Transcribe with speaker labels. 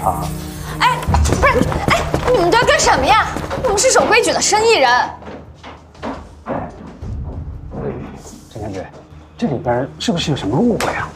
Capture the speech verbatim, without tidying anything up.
Speaker 1: 啊。
Speaker 2: 哎，不是，哎，你们都要干什么呀？我们是守规矩的生意人。
Speaker 1: 陈天觉，这里边是不是有什么误会啊？